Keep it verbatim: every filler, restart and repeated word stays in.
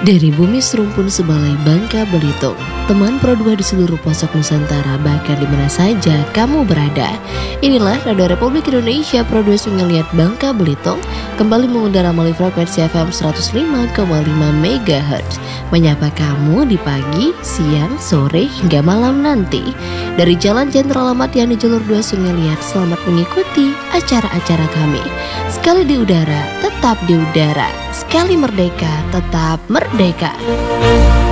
Dari bumi serumpun sebalai Bangka Belitung, teman Pro dua di seluruh pelosok Nusantara, bahkan di mana saja kamu berada. Inilah Radio Republik Indonesia Pro dua Sungai Liat Bangka Belitung, kembali mengudara melalui frekuensi F M seratus lima koma lima megahertz, menyapa kamu di pagi, siang, sore, hingga malam nanti. Dari Jalan Jenderal Ahmad Yani Jalur dua Sungai Liat, selamat mengikuti acara-acara kami. Sekali di udara, tetap di udara. Sekali merdeka, tetap merdeka.